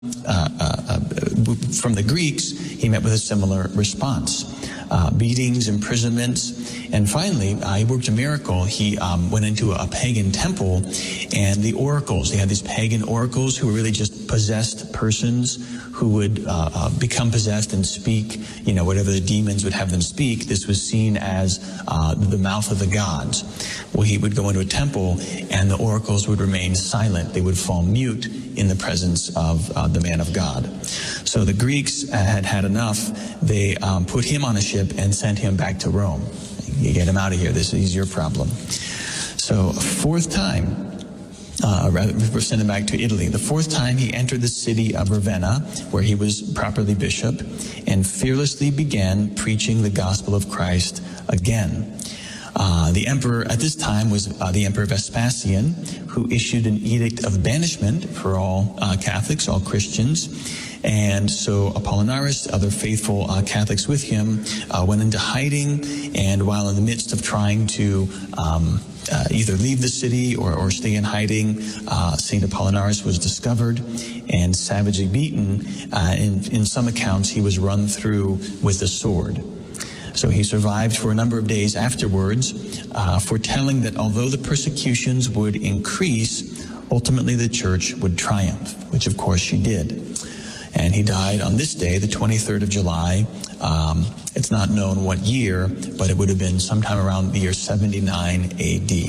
from the Greeks, he met with a similar response. Beatings, imprisonments, and finally, he worked a miracle. He went into a pagan temple, and the oracles, they had these pagan oracles who were really just possessed persons who would become possessed and speak, whatever the demons would have them speak. This was seen as the mouth of the gods. Well, he would go into a temple, and the oracles would remain silent. They would fall mute in the presence of the man of God. So the Greeks had had enough. They put him on a ship and sent him back to Rome. You get him out of here. This is your problem. So a fourth time, we're sent him back to Italy. The fourth time he entered the city of Ravenna, where he was properly bishop, and fearlessly began preaching the gospel of Christ again. The emperor at this time was the Emperor Vespasian, who issued an edict of banishment for all Catholics, all Christians. And so Apollinaris, other faithful Catholics with him, went into hiding, and while in the midst of trying to either leave the city or stay in hiding, St. Apollinaris was discovered and savagely beaten. In some accounts, he was run through with a sword. So he survived for a number of days afterwards, foretelling that although the persecutions would increase, ultimately the church would triumph, which of course she did. And he died on this day, the 23rd of July. It's not known what year, but it would have been sometime around the year 79 A.D.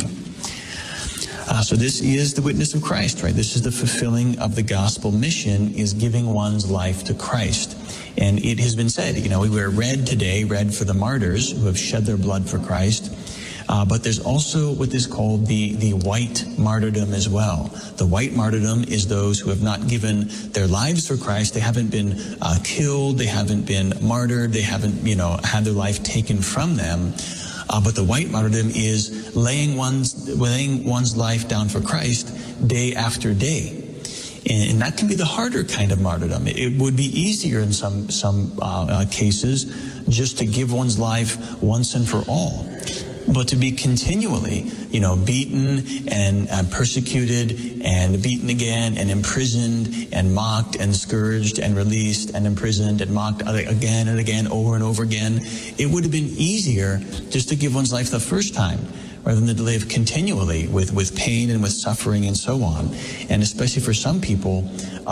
So this is the witness of Christ, right? This is the fulfilling of the gospel mission, is giving one's life to Christ. And it has been said, we wear red today, red for the martyrs who have shed their blood for Christ. But there's also what is called the white martyrdom as well. The white martyrdom is those who have not given their lives for Christ. They haven't been killed. They haven't been martyred. They haven't, had their life taken from them. But the white martyrdom is laying one's life down for Christ day after day. And that can be the harder kind of martyrdom. It would be easier in some cases just to give one's life once and for all. But to be continually, beaten and persecuted and beaten again and imprisoned and mocked and scourged and released and imprisoned and mocked again and again, over and over again, it would have been easier just to give one's life the first time, rather than to live continually with pain and with suffering and so on. And especially for some people,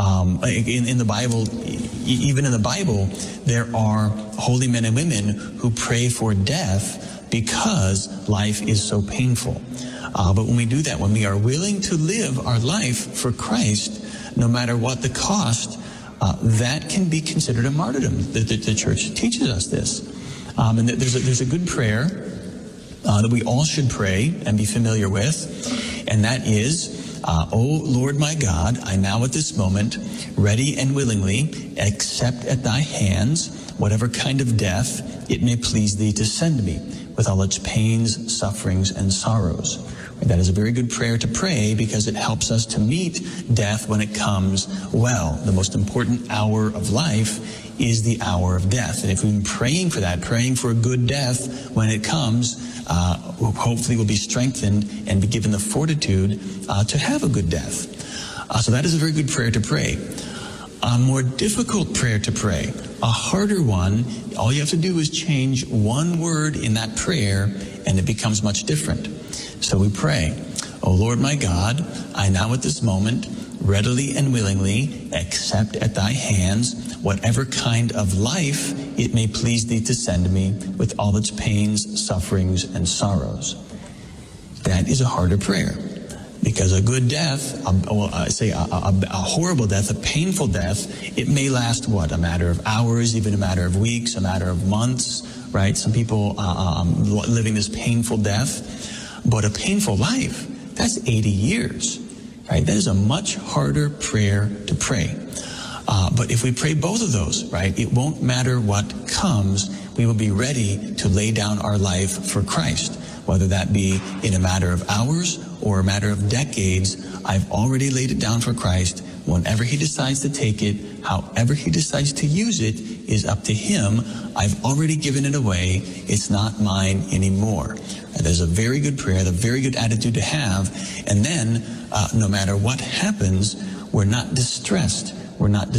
in the Bible, even in the Bible, there are holy men and women who pray for death because life is so painful. But when we do that, when we are willing to live our life for Christ, no matter what the cost, that can be considered a martyrdom. The church teaches us this. And there's a good prayer that we all should pray and be familiar with, and that is, O Lord my God, I now at this moment, ready and willingly, accept at thy hands whatever kind of death it may please thee to send me, with all its pains, sufferings, and sorrows. That is a very good prayer to pray because it helps us to meet death when it comes well. The most important hour of life is the hour of death. And if we've been praying for that, praying for a good death when it comes, hopefully we'll be strengthened and be given the fortitude to have a good death. So that is a very good prayer to pray. A more difficult prayer to pray, a harder one, all you have to do is change one word in that prayer and it becomes much different. So we pray, O Lord my God, I now at this moment readily and willingly accept at thy hands whatever kind of life it may please thee to send me, with all its pains, sufferings, and sorrows. That is a harder prayer. Because a good death, a horrible death, a painful death, it may last, a matter of hours, even a matter of weeks, a matter of months, right? Some people living this painful death. But a painful life, that's 80 years, right? That is a much harder prayer to pray. But if we pray both of those, right, it won't matter what comes. We will be ready to lay down our life for Christ, whether that be in a matter of hours or a matter of decades. I've already laid it down for Christ. Whenever he decides to take it, however he decides to use it, is up to him. I've already given it away. It's not mine anymore. And there's a very good prayer, a very good attitude to have. And then, no matter what happens, we're not distressed. were not